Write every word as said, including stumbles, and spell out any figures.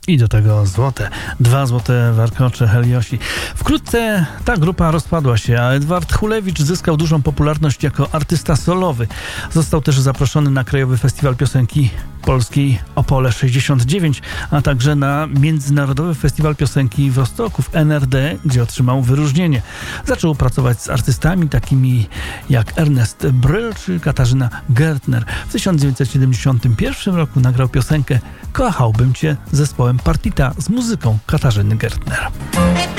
I do tego złote. Dwa złote warkocze Heliosi. Wkrótce ta grupa rozpadła się, a Edward Hulewicz zyskał dużą popularność jako artysta solowy. Został też zaproszony na Krajowy Festiwal Piosenki Polskiej Opole sześćdziesiąt dziewięć, a także na Międzynarodowy Festiwal Piosenki w Roztoku w N R D, gdzie otrzymał wyróżnienie. Zaczął pracować z artystami takimi jak Ernest Bryl czy Katarzyna Gertner. W tysiąc dziewięćset siedemdziesiątym pierwszym roku nagrał piosenkę Kochałbym Cię z zespołem Partita z muzyką Katarzyny Gertner.